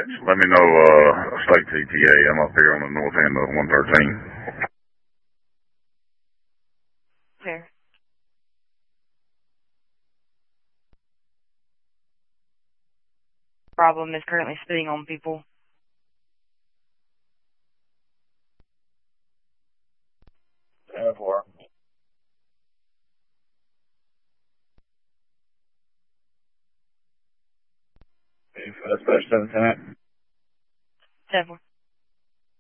dispatch. Let me know, state TTA. I'm up here on the north end of 113. Fair. Problem is currently spitting on people. For dispatch 710. 10-4.